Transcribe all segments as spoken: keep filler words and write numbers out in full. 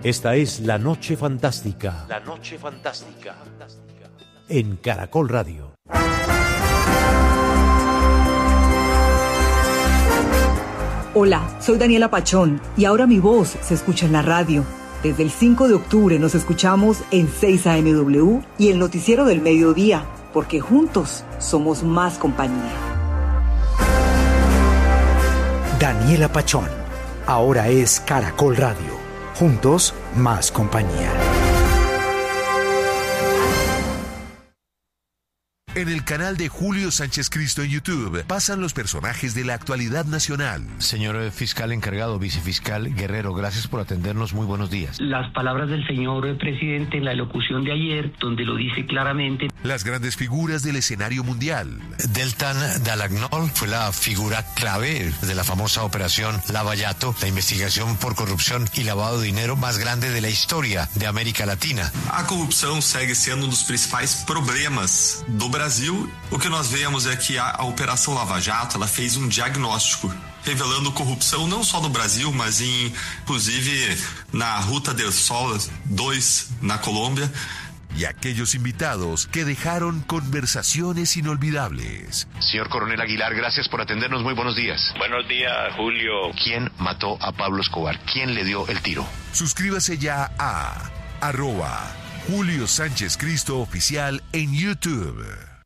Esta es La Noche Fantástica. La Noche Fantástica. En Caracol Radio. Hola, soy Daniela Pachón y ahora mi voz se escucha en la radio. Desde el cinco de octubre nos escuchamos en seis A M W y el noticiero del mediodía, porque juntos somos más compañía. Daniela Pachón, ahora es Caracol Radio. Juntos, más compañía. En el canal de Julio Sánchez Cristo en YouTube pasan los personajes de la actualidad nacional. Señor fiscal encargado, vicefiscal Guerrero, gracias por atendernos. Muy buenos días. Las palabras del señor presidente en la locución de ayer, donde lo dice claramente. Las grandes figuras del escenario mundial. Deltan Dall'Agnol fue la figura clave de la famosa operación Lavallato, la investigación por corrupción y lavado de dinero más grande de la historia de América Latina. A corrupção segue sendo um dos principais problemas do Brasil. O que nós vemos é que a, a Operação Lava Jato ela fez um diagnóstico revelando corrupção não só no Brasil, mas em, inclusive na Ruta del Sol dois na Colômbia. Y aquellos invitados que dejaron conversaciones inolvidables. Señor Coronel Aguilar, gracias por atendernos. Muy buenos días. Buenos días, Julio. ¿Quién mató a Pablo Escobar? ¿Quién le dio el tiro? Suscríbase ya a arroba Julio Sánchez Cristo Oficial en YouTube.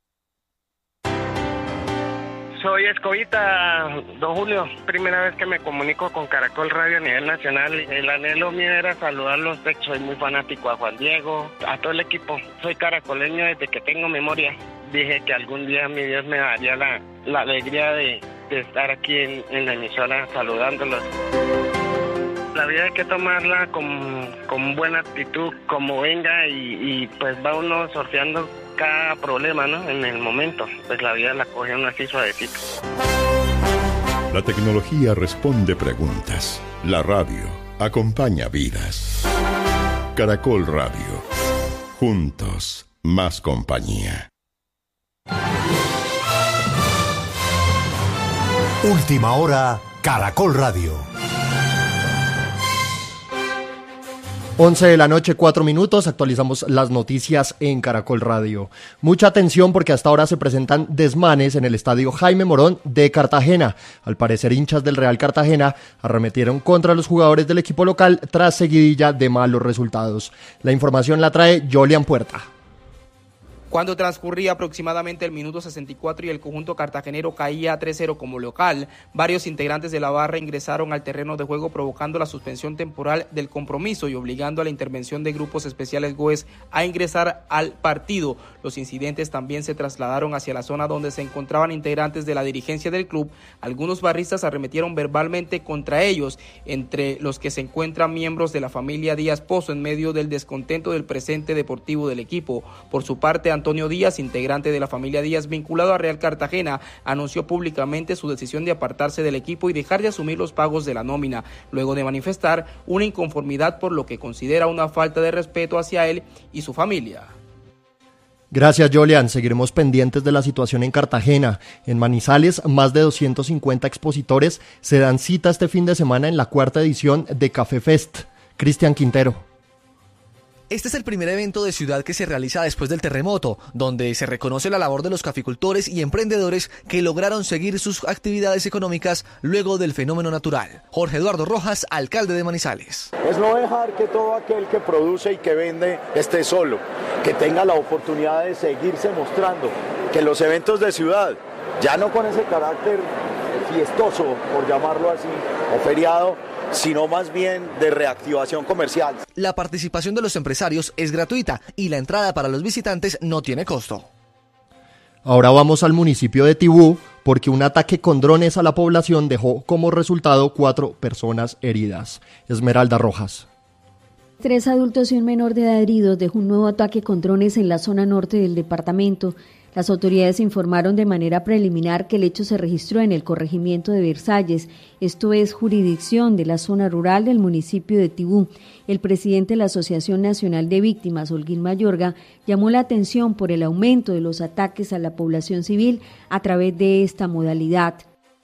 Soy Escobita, don Julio. Primera vez que me comunico con Caracol Radio a nivel nacional. El anhelo mío era saludarlos. Soy muy fanático a Juan Diego, a todo el equipo. Soy caracoleño desde que tengo memoria. Dije que algún día mi Dios me daría la, la alegría de, de estar aquí en, en la emisora saludándolos. La vida hay que tomarla con, con buena actitud, como venga, y, y pues va uno sorteando cada problema, ¿no? En el momento, pues la vida la coge uno así suavecito. La tecnología responde preguntas. La radio acompaña vidas. Caracol Radio. Juntos, más compañía. Última hora, Caracol Radio. once de la noche, cuatro minutos, actualizamos las noticias en Caracol Radio. Mucha atención porque hasta ahora se presentan desmanes en el estadio Jaime Morón de Cartagena. Al parecer, hinchas del Real Cartagena arremetieron contra los jugadores del equipo local tras seguidilla de malos resultados. La información la trae Jolian Puerta. Cuando transcurría aproximadamente el minuto sesenta y cuatro y el conjunto cartagenero caía tres cero como local, varios integrantes de la barra ingresaron al terreno de juego provocando la suspensión temporal del compromiso y obligando a la intervención de grupos especiales GOES a ingresar al partido. Los incidentes también se trasladaron hacia la zona donde se encontraban integrantes de la dirigencia del club. Algunos barristas arremetieron verbalmente contra ellos, entre los que se encuentran miembros de la familia Díaz Pozo en medio del descontento del presente deportivo del equipo. Por su parte, Antonio Díaz, integrante de la familia Díaz vinculado a Real Cartagena, anunció públicamente su decisión de apartarse del equipo y dejar de asumir los pagos de la nómina, luego de manifestar una inconformidad por lo que considera una falta de respeto hacia él y su familia. Gracias, Jolian. Seguiremos pendientes de la situación en Cartagena. En Manizales, más de doscientos cincuenta expositores se dan cita este fin de semana en la cuarta edición de Café Fest. Cristian Quintero. Este es el primer evento de ciudad que se realiza después del terremoto, donde se reconoce la labor de los caficultores y emprendedores que lograron seguir sus actividades económicas luego del fenómeno natural. Jorge Eduardo Rojas, alcalde de Manizales. Es no dejar que todo aquel que produce y que vende esté solo, que tenga la oportunidad de seguirse mostrando, que los eventos de ciudad, ya no con ese carácter fiestoso, por llamarlo así, o feriado, sino más bien de reactivación comercial. La participación de los empresarios es gratuita y la entrada para los visitantes no tiene costo. Ahora vamos al municipio de Tibú, porque un ataque con drones a la población dejó como resultado cuatro personas heridas. Esmeralda Rojas. Tres adultos y un menor de edad heridos dejó un nuevo ataque con drones en la zona norte del departamento. Las autoridades informaron de manera preliminar que el hecho se registró en el corregimiento de Versalles, esto es jurisdicción de la zona rural del municipio de Tibú. El presidente de la Asociación Nacional de Víctimas, Holguín Mayorga, llamó la atención por el aumento de los ataques a la población civil a través de esta modalidad.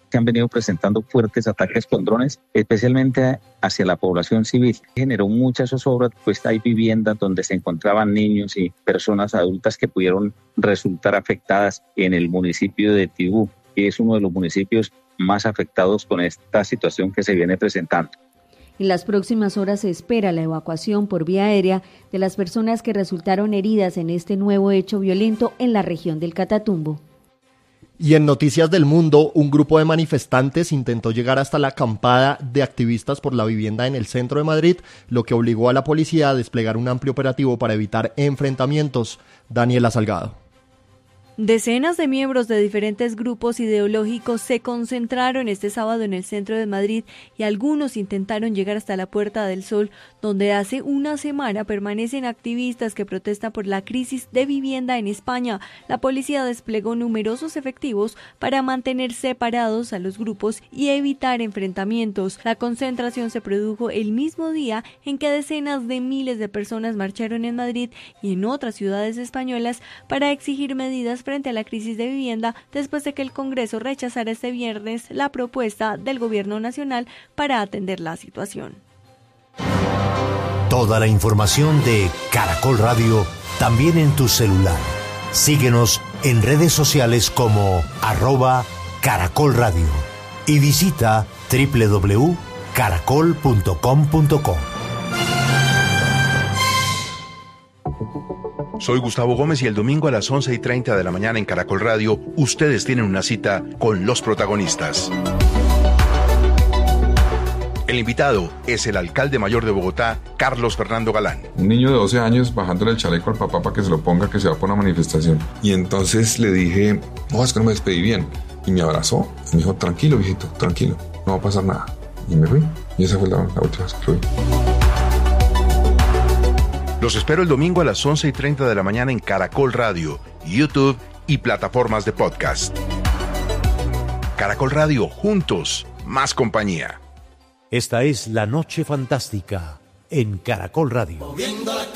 Se han venido presentando fuertes ataques con drones, especialmente hacia la población civil. Generó mucha zozobra, pues hay viviendas donde se encontraban niños y personas adultas que pudieron resultar afectadas en el municipio de Tibú, que es uno de los municipios más afectados con esta situación que se viene presentando. En las próximas horas se espera la evacuación por vía aérea de las personas que resultaron heridas en este nuevo hecho violento en la región del Catatumbo. Y en Noticias del Mundo, un grupo de manifestantes intentó llegar hasta la acampada de activistas por la vivienda en el centro de Madrid, lo que obligó a la policía a desplegar un amplio operativo para evitar enfrentamientos. Daniela Salgado. Decenas de miembros de diferentes grupos ideológicos se concentraron este sábado en el centro de Madrid y algunos intentaron llegar hasta la Puerta del Sol, donde hace una semana permanecen activistas que protestan por la crisis de vivienda en España. La policía desplegó numerosos efectivos para mantener separados a los grupos y evitar enfrentamientos. La concentración se produjo el mismo día en que decenas de miles de personas marcharon en Madrid y en otras ciudades españolas para exigir medidas frente a la crisis de vivienda después de que el Congreso rechazara este viernes la propuesta del Gobierno Nacional para atender la situación. Toda la información de Caracol Radio también en tu celular. Síguenos en redes sociales como arroba Caracol Radio y visita doble u doble u doble u punto caracol punto com punto co. Soy Gustavo Gómez y el domingo a las once y treinta de la mañana en Caracol Radio, ustedes tienen una cita con los protagonistas. El invitado es el alcalde mayor de Bogotá, Carlos Fernando Galán. Un niño de doce años bajándole el chaleco al papá para que se lo ponga, que se va por una manifestación. Y entonces le dije, no, es que no me despedí bien. Y me abrazó y me dijo, tranquilo, viejito, tranquilo, no va a pasar nada. Y me fui. Y esa fue la, la última vez que lo vi. Los espero el domingo a las once y treinta de la mañana en Caracol Radio, YouTube y plataformas de podcast. Caracol Radio, juntos, más compañía. Esta es La Noche Fantástica en Caracol Radio.